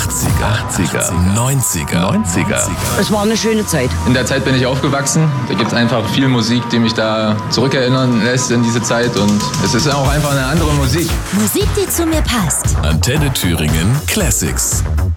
80er, 90er. Es war eine schöne Zeit. In der Zeit bin ich aufgewachsen. Da gibt es einfach viel Musik, die mich da zurückerinnern lässt in diese Zeit. Und es ist auch einfach eine andere Musik. Musik, die zu mir passt. Antenne Thüringen Classics.